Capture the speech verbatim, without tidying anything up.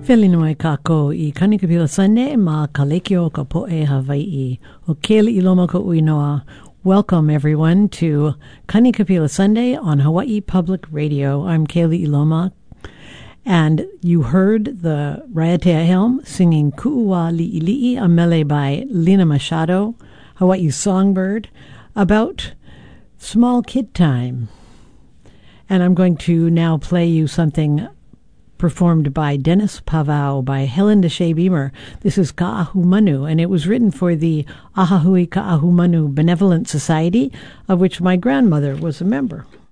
Whilinoi kako I Kanikapila Sunday ma Kalekio ka po'e Hawaii. O Kele Iloma ka uinoa. Welcome everyone to Kanikapila Sunday on Hawaii Public Radio. I'm Kaylee Iloma, and you heard the Raiatea Helm singing Ku'ua Li'ili'i, a mele by Lina Machado, Hawaii Songbird, about small kid time. And I'm going to now play you something performed by Dennis Pavao by Helen Deshay Beamer. This is Ka'ahumanu, and it was written for the Ahahui Ka'ahumanu Benevolent Society, of which my grandmother was a member.